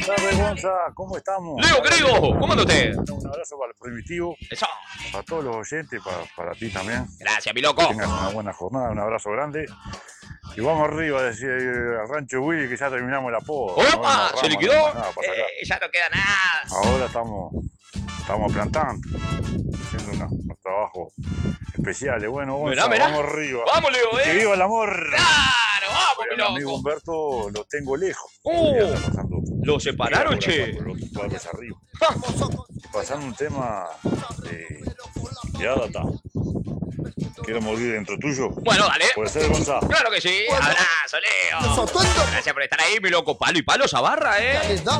Tarde, Gonza, ¿cómo estamos? Leo, querido, ¿cómo anda usted? Un abrazo para el Primitivo, Eso. para todos los oyentes, para ti también. Gracias, mi Que loco. tengas una buena jornada, un abrazo grande. Y vamos arriba, decía al rancho Willy, que ya terminamos la poda. ¡Opa! ¿Se liquidó? Ya Ya no queda nada. ahora estamos plantando, haciendo unos trabajos especiales. Bueno, Gonza, Mirá. vamos arriba. Vamos, Leo, Que viva el amor. Claro, vamos, Pero mi el amigo loco. Humberto lo tengo lejos. Oh, Ya está pasando lo separaron, días por acá, che. por los cuadros arriba. Pasando un tema de Adata. Quiero morir dentro tuyo. Bueno, dale. ¿Puede ser, Gonza? Claro que sí. Abrazo, Leo. Gracias por estar ahí, mi loco. Palo y palo esa barra, Dale, dale.